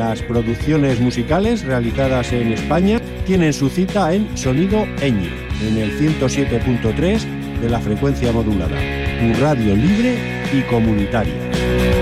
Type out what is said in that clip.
las producciones musicales realizadas en España tienen su cita en Sonido Eñe, en el 107.3 de la frecuencia modulada, tu radio libre y comunitaria.